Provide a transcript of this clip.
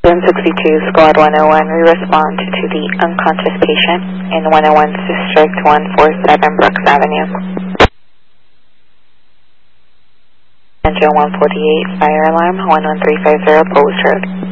Room 62, Squad 101, we respond to the unconscious patient in 101 District 147 Brooks Avenue. Engine 148, fire alarm, 11350 Post Road.